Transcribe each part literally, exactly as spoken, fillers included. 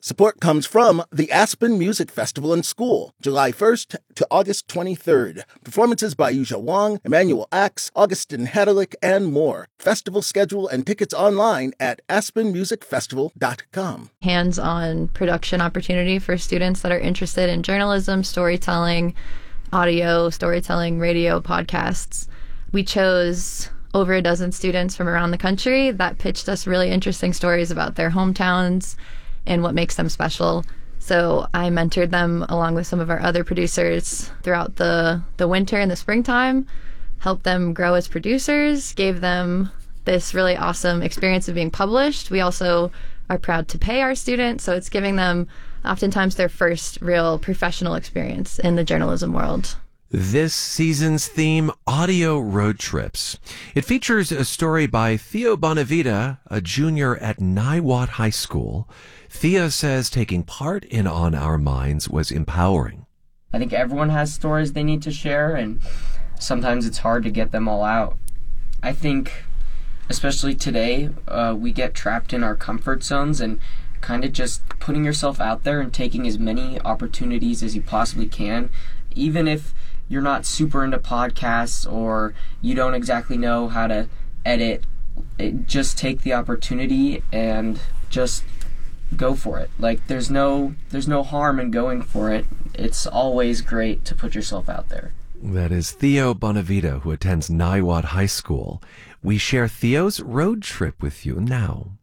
Support comes from the Aspen Music Festival and School, July first to August twenty-third. Performances by Yuja Wang, Emmanuel Axe, Augustin Hadalick, and more. Festival schedule and tickets online at aspen music festival dot com. Hands-on production opportunity for students that are interested in journalism, storytelling, audio, storytelling, radio, podcasts. We chose over a dozen students from around the country that pitched us really interesting stories about their hometowns and what makes them special. So I mentored them along with some of our other producers throughout the, the winter and the springtime, helped them grow as producers, gave them this really awesome experience of being published. We also are proud to pay our students, so it's giving them oftentimes their first real professional experience in the journalism world. This season's theme, Audio Road Trips. It features a story by Theo Bonavita, a junior at Niwot High School. Theo says taking part in On Our Minds was empowering. I think everyone has stories they need to share, and sometimes it's hard to get them all out. I think, especially today, uh, we get trapped in our comfort zones, and kind of just putting yourself out there and taking as many opportunities as you possibly can, even if you're not super into podcasts or you don't exactly know how to edit, it, just take the opportunity and just go for it. Like, there's no there's no harm in going for it. It's always great to put yourself out there. That is Theo Bonavita, who attends Niwot High School. We share Theo's road trip with you now.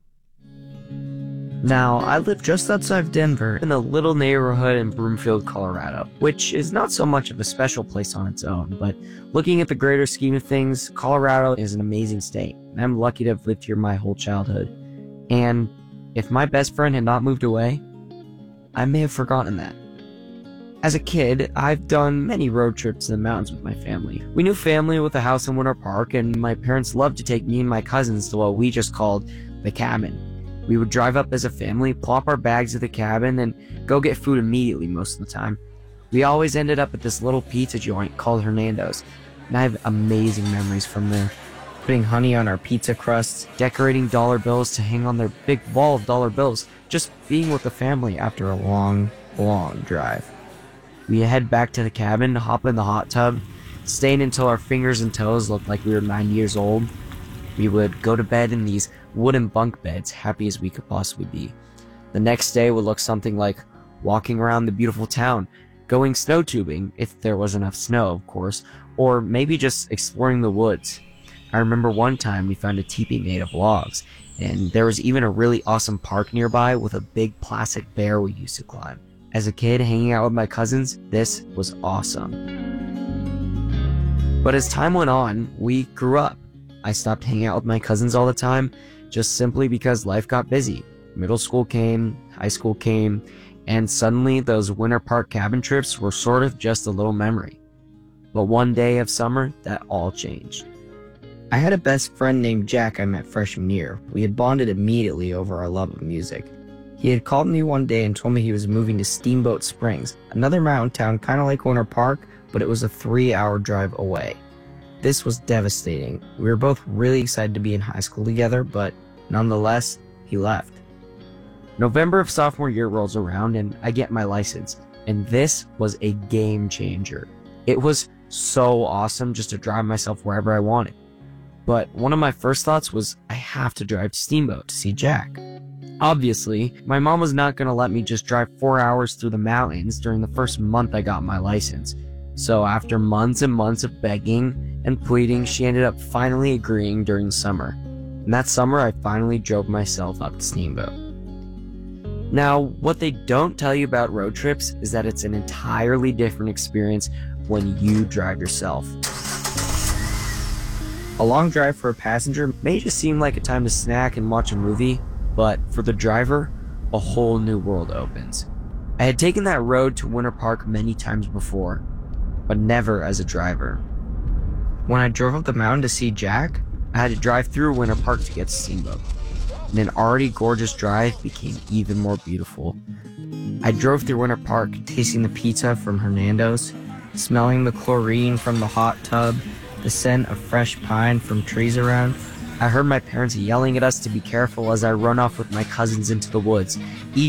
Now, I live just outside Denver in a little neighborhood in Broomfield, Colorado, which is not so much of a special place on its own, but looking at the greater scheme of things, Colorado is an amazing state, and I'm lucky to have lived here my whole childhood. And if my best friend had not moved away, I may have forgotten that. As a kid, I've done many road trips to the mountains with my family. We knew family with a house in Winter Park, and my parents loved to take me and my cousins to what we just called the cabin. We would drive up as a family, plop our bags at the cabin, and go get food immediately most of the time. We always ended up at this little pizza joint called Hernando's, and I have amazing memories from there. Putting honey on our pizza crusts, decorating dollar bills to hang on their big wall of dollar bills, just being with the family after a long, long drive. We head back to the cabin, hop in the hot tub, staying until our fingers and toes looked like we were nine years old. We would go to bed in these wooden bunk beds, happy as we could possibly be. The next day would look something like walking around the beautiful town, going snow tubing, if there was enough snow, of course, or maybe just exploring the woods. I remember one time we found a teepee made of logs, and there was even a really awesome park nearby with a big plastic bear we used to climb. As a kid, hanging out with my cousins, this was awesome. But as time went on, we grew up. I stopped hanging out with my cousins all the time, just simply because life got busy. Middle school came, high school came, and suddenly those Winter Park cabin trips were sort of just a little memory. But one day of summer, that all changed. I had a best friend named Jack I met freshman year. We had bonded immediately over our love of music. He had called me one day and told me he was moving to Steamboat Springs, another mountain town kind of like Winter Park, but it was a three-hour drive away. This was devastating. We were both really excited to be in high school together, but nonetheless, he left. November of sophomore year rolls around and I get my license, and this was a game changer. It was so awesome just to drive myself wherever I wanted. But one of my first thoughts was I have to drive to Steamboat to see Jack. Obviously, my mom was not going to let me just drive four hours through the mountains during the first month I got my license. So after months and months of begging and pleading, she ended up finally agreeing during the summer. And that summer, I finally drove myself up to Steamboat. Now, what they don't tell you about road trips is that it's an entirely different experience when you drive yourself. A long drive for a passenger may just seem like a time to snack and watch a movie, but for the driver, a whole new world opens. I had taken that road to Winter Park many times before, but never as a driver. When I drove up the mountain to see Jack, I had to drive through Winter Park to get to Steamboat, and an already gorgeous drive became even more beautiful. I drove through Winter Park, tasting the pizza from Hernando's, smelling the chlorine from the hot tub, the scent of fresh pine from trees around. I heard my parents yelling at us to be careful as I run off with my cousins into the woods,